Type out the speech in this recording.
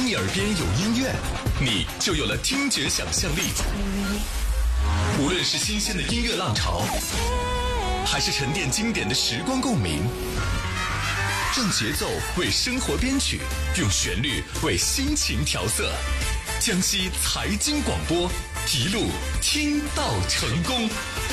你耳边有音乐，你就有了听觉想象力。无论是新鲜的音乐浪潮，还是沉淀经典的时光共鸣，让节奏为生活编曲，用旋律为心情调色。江西财经广播，一路听到成功。